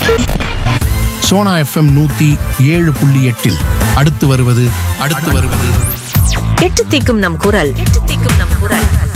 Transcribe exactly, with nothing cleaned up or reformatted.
Sona FM நூத்தி ஏழு புள்ளி எட்டில் அடுத்து வருவது அடுத்து வருவது எட்டு தீக்கும் நம் குரல் எட்டு தீக்கும் நம் குரல்